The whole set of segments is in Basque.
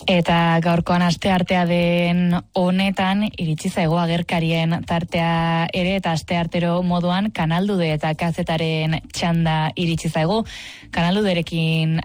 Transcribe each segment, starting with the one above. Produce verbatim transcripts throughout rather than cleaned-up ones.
Eta gaurkoan asteartea den honetan iritsi zaigu agerkarien tartea ere, eta asteartero moduan Kanaldude eta kazetaren txanda iritsi zaigu. Kanalduderekin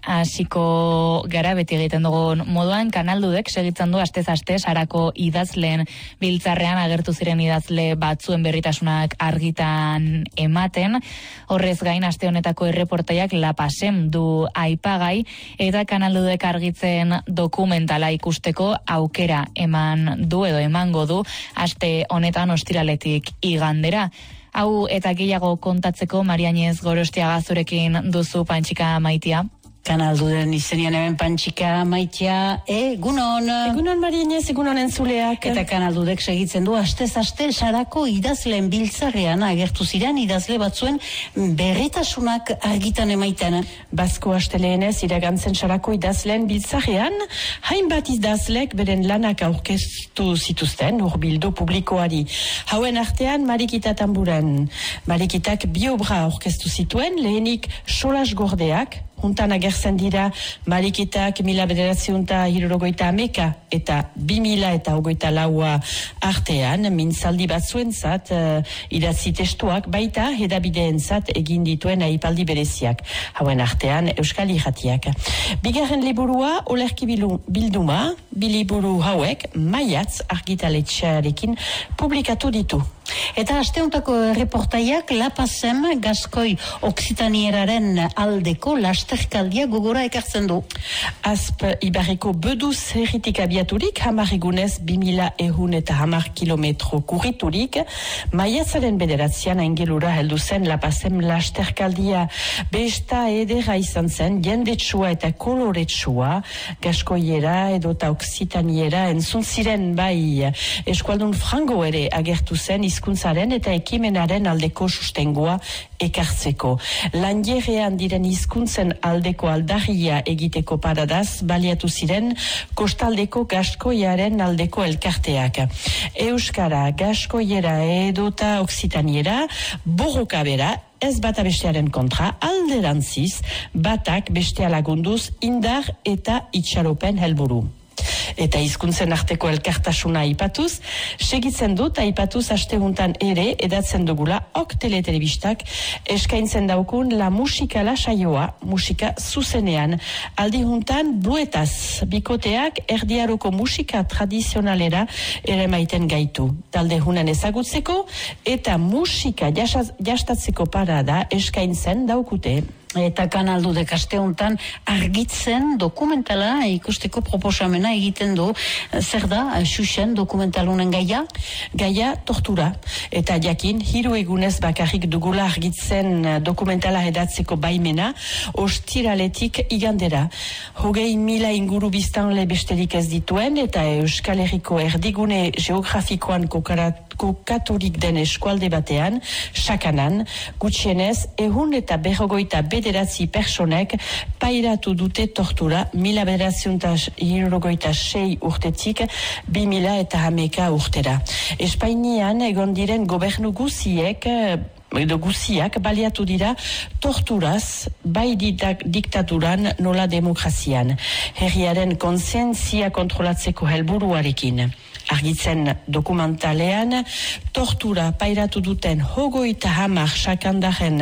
hasiko gara, beti egiten dugun moduan. Kanaldudek segitzen du astez aste Sarako idazleen biltzarrean agertu ziren idazle batzuen berritasunak argitan ematen. Horrez gain aste honetako erreportaiak Lapasem du aipagai, eta Kanaldudek argitzen dokumentala ikusteko aukera eman du edo emango du aste honetan ostiraletik igandera. Hau eta gehiago kontatzeko Mariañez Gorostiaga zurekin duzu Pantxika Maitia. Kanalduden izenian hemen Pantxika Maitia, egunon. Egunon Mariañez, egunon entzuleak. Eta Kanaldudek segitzen du astez aste Sarako idazleen biltzarrean agertu ziren idazle batzuen berritasunak argitan emaiten. Basko asteleenez iragantzen Sarako idazleen biltzarrean, hainbat idazlek beren lanak aurkeztu zituzten hurbildu publikoari. Hauen artean Marikita Tamburan. Marikitak bi obra aurkeztu zituen, lehenik Solas Gordeak, juntan agertzen dira Marikitak mila bederatziunta hirurogeita hameka eta bi mila eta hogeita laua artean, mintzaldi batzuentzat uh, idatzi testuak, baita hedabideentzat egin dituen aipaldi bereziak. Hauen artean Euskal Irratiak. Bigarren liburua Olerki bilduma, biliburu hauek Maiatz argitaletxearekin publikatu ditu. Eta asteuntako reportaiak Lapasem Gaskoi Oksitanieraren aldeko lasterkaldia gogora ekartzen du. Asp Ibarreko beduz herritik abiaturik, hamar egunez bi mila ehun eta hamar kilometro kurriturik, maiatzaren bederatzean aingelura heldu zen Lapasem lasterkaldia. Besta edera izan zen, jendetsua eta koloretsua, Gaskoiera edota Oksitaniera entzun ziren, bai eskualdun frango ere agertu zen hizkuntzaren eta ekimenaren aldeko sustengua ekartzeko. Lanjerean diren hizkuntzen aldeko aldarria egiteko paradaz baliatu ziren kostaldeko Gaskoiaren aldeko elkarteak. Euskara, Gaskoiera edota Oksitaniera borroka bera, ez bata bestearen kontra, alderantziz batak bestea lagunduz indar eta itxaropen helburu. Eta hizkuntzen arteko elkartasuna aipatuz, segitzen dut aipatuz astehuntan ere edatzen dugula ok teletelebistak eskaintzen daukun La Musikala saioa, musika zuzenean. Aldi juntan bluetaz, bikoteak erdiaroko musika tradizionalera ere maiten gaitu. Talde hunan ezagutzeko eta musika jastatzeko parada eskaintzen daukute. Eta Kanaldudek asteuntan argitzen dokumentala ikusteko proposamena egiten du. Zer da, xuxen dokumentalunen gaia? Gaia tortura. Eta jakin, hiru egunez bakarrik dugula argitzen dokumentala edatzeko baimena, ostiraletik igandera. Hogei mila inguru biztanle besterik ez dituen, eta Euskal Herriko erdigune geografikoan kokaturik den eskualde batean, Sakanan, gutxienez, ehun eta berrogoita bederatzi personek pairatu dute tortura mila bederatziunta hirurogeita sei urtetik bi mila eta hameka urtera. Espainian egon diren gobernu guziek edo guziak baliatu dira torturaz, bai diktaturan nola demokrazian. Herriaren kontzientzia kontrolatzeko helburuarekin. Argitzen dokumentalean, tortura pairatu duten hogeita hamar sakandaren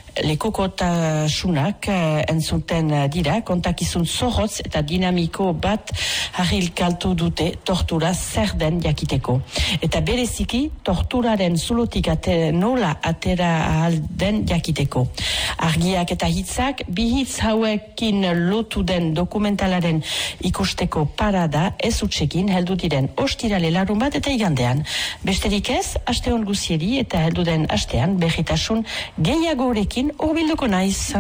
lekokotasunak entzuten dira, kontakizun zorrotz eta dinamiko bat harrilkaltu dute tortura zer den jakiteko. Eta bereziki, torturaren zulotik ate, nola atera ahal den jakiteko. Argiak eta hitzak, bi hitz hauekin lotu den dokumentalaren ikusteko parada ez utxekin heldu diren ostirale larun bat eta igandean. Besterik ez, aste hon guzieri eta heldu den astean berritasun gehiagorekin urbilduko naiz.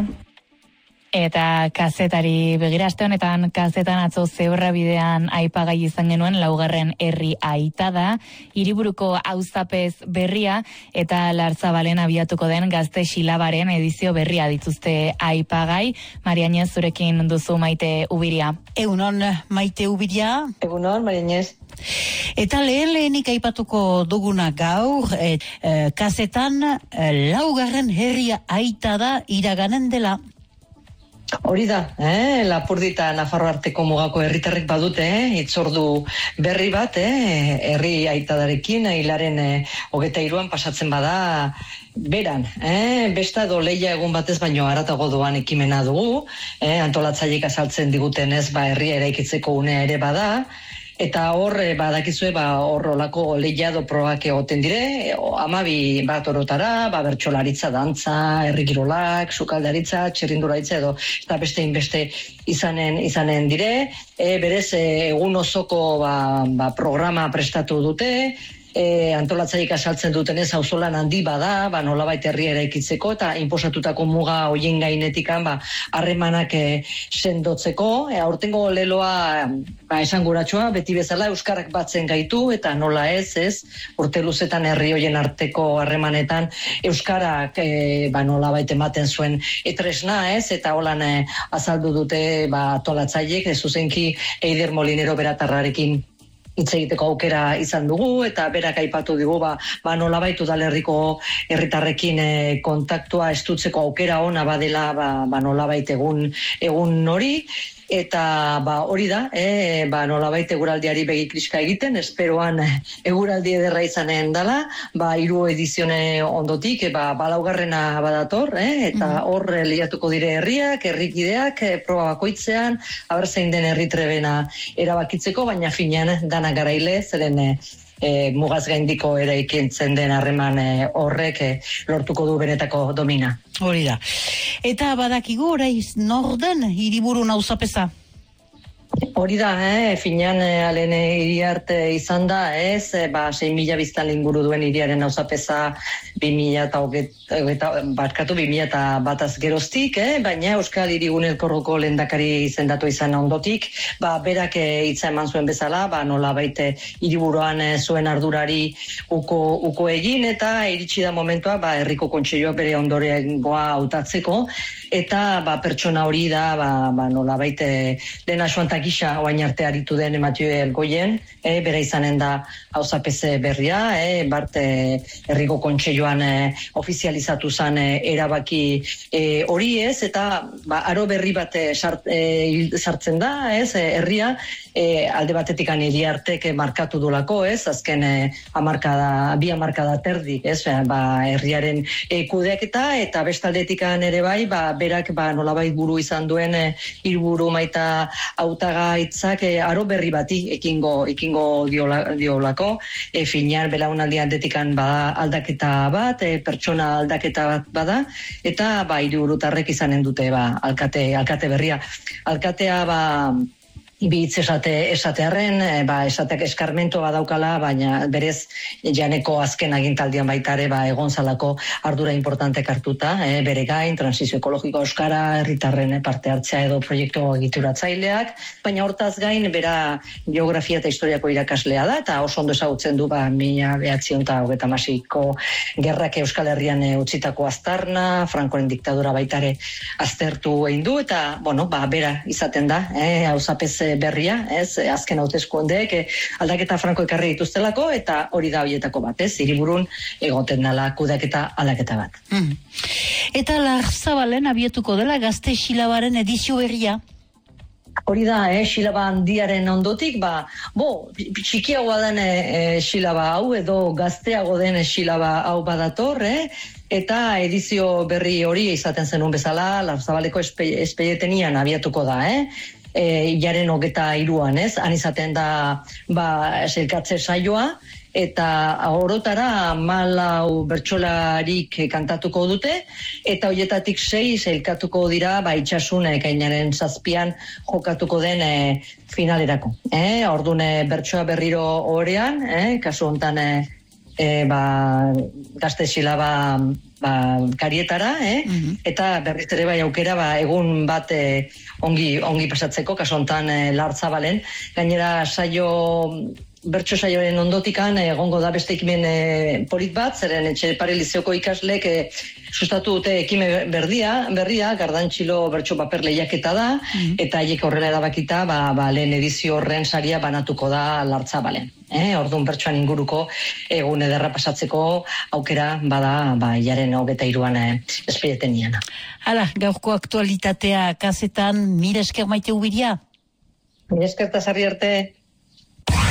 Eta kazetari begira, aste honetan kazetan atzo Zeurra bidean aipagai izan genuen laugarren herri aita da, hiriburuko auzapez berria eta Larzabalen abiatuko den Gazte Xilabaren edizio berria dituzte aipagai. Mariañez, zurekin duzu Maite Ubiria. Egunon Maite Ubiria. Egunon Mariañez. Eta lehen lehenik aipatuko duguna gaur, e, e, kazetan e, laugarren herria aita da iraganen dela. Hori da, eh? Lapurdi eta Nafarroa arteko mugako herritarrek badute, eh? Itzordu berri bat, eh? Herri aitadarekin, hilaren eh, hogeta iruan pasatzen bada beran, eh? Besta do leia egun batez baino haratago doan ekimena dugu, eh? Antolatzaileek azaltzen diguten ez, ba, herria eraikitzeko unea ere bada, eta hor, badakizue, ba, hor olako leia do probak egoten dire, amabi bat orotara, ba, bertsolaritza, dantza, herrikirolak, sukaldaritza, txirrindularitza edo, eta beste inbeste izanen, izanen dire, e, berez, egun osoko ba, ba, programa prestatu dute, E, antolatzaileek asaltzen dutenez auzolan handi bada, ba, nolabait herria eraikitzeko eta inposatutako muga hoien gainetikan ba, harremanak e, sendotzeko. E, aurtengo leloa ba, esanguratsua, beti bezala euskarak batzen gaitu eta nola ez, ez, urte luzetan herri hoien arteko harremanetan euskarak e, ba, nolabait ematen zuen etresna, ez, eta holan e, azaldu dute ba, antolatzaileek, e, zuzenki Eider Molinero beratarrarekin hitz egiteko aukera izan dugu, eta berak aipatu digu, ba, ba nolabait udalerriko herritarrekin e, kontaktua estutzeko aukera ona badela, ba, ba nolabait egun, egun hori, eta ba hori da, e, ba nolabait eguraldiari begikriska egiten, esperoan eguraldi ederra izanen dela, ba hiru edizione ondotik, e, ba balaugarrena badator, e, eta hor mm-hmm. lehiatuko dire herriak, herrikideak, e, proba bakoitzean, aber zein den herritrebena erabakitzeko, baina finean dana garaile, zeren e, e, mugaz gaindiko eraikintzen den harreman e, horrek e, lortuko du benetako domina. Hori da. Eta badakigu oraiz norden hiriburu nauzapeza? Hori da, eh? Finean eh, alene hiriarte izan da, ez, eh, ba, sei mila biztan inguru duen hiriaren nauzapeza bi mila eta hogeita, barkatu bi mila eta bataz geroztik, eh? Baina Euskal Hirigune Elkorroko lehendakari izendatu izan ondotik, ba, berak eh, hitza eman zuen bezala, ba, nola baite hiriburuan eh, zuen ardurari uko, uko egin, eta iritsi da momentua, ba, herriko kontseilua bere ondorengoa hautatzeko, eta ba, pertsona hori da, ba, ba, nola baite lehen asuantak gisa oain arte aritu den Mathieu Elgoien, e, bera izanen da auzapeze berria, e, bart e, herriko kontseiluan e, ofizializatu zen e, erabaki e, hori ez, eta ba, aro berri bat e, sart, e, sartzen da, ez, e, herria, e, alde batetik hiri artek markatu dulako, ez, azken e, amarkada, bi amarkada terdik, ez, ba, herriaren e, kudeaketa, eta bestaldetik ere bai, ba, berak ba, nolabait buru izan duen e, hirburu maita auta gaitzak e, aro berri bati ekingo, ekingo diola, diolako, e, finean belaunaldi aldetikan bada aldaketa bat, e, pertsona aldaketa bat bada, eta ba, hiriburutarrek izanen dute ba, alkate, alkate berria. Alkatea ba, bi hitz esate, esatearren, e, ba, esateak eskarmento badaukala, baina berez janeko azken agintaldian baitare ba, egon zalako ardura importantek hartuta, e, bere gain, transizio ekologiko euskara, herritarren parte hartzea edo proiektu egituratzaileak, baina hortaz gain, bera geografia eta historiako irakaslea da, eta oso ondo ezagutzen du, ba, mila behatziehun eta hogeita hamaseiko gerrak Euskal Herrian e, utzitako aztarna, Frankoren diktadura baitare aztertu egin du, eta, bueno, ba, bera izaten da, e, auzapez berria, ez, azken hauteskundeek e, aldaketa franko ekarri dituztelako, eta hori da horietako bat, ez, hiriburun egoten dela kudaketa aldaketa bat. Mm. Eta Larzabalen abietuko dela Gazte Xilabaren edizio berria? Hori da, eh, xilaba handiaren ondotik, ba, bo, txikiagoa den e, xilaba hau, edo gazteago den xilaba hau badator, eh? Eta edizio berri hori izaten zenun bezala, Larzabaleko espeietenian abiatuko da, eh? E, jaren hogeta iruan, ez? Han izaten da, ba, selkatze saioa, eta orotara malau bertsolarik kantatuko dute, eta horietatik sei selkatuko dira, ba, itxasun ekainaren zazpian jokatuko den e, finalerako. Eh? Ordune bertsoa berriro horean, eh? Kasu hontan e, e, ba, Gazte Xilaba ba, karietara, eh? Mm-hmm. Eta berriz ere bai aukera ba, egun bat e, ongi, ongi pasatzeko, kasu hontan e, Larzabalen. Gainera saio bertso saioaren ondotikan egongo da beste ekimen e, polit bat, zeren Etxepare Lizeoko ikaslek e, sustatu dute ekimen berdia, berria, Gardantxilo bertso paper lehiaketa da, mm. eta haiek horrela erabakita, ba, ba, lehen edizio horren saria banatuko da Lartzabalen. Eh, orduan bertsoan inguruko egun ederra pasatzeko aukera bada ba hilaren hogeita hiruan eh, espedieteniana. Hala, gaurko aktualitatea kazetan, mila esker Maite Ubiria. Mila esker ta sarri arte.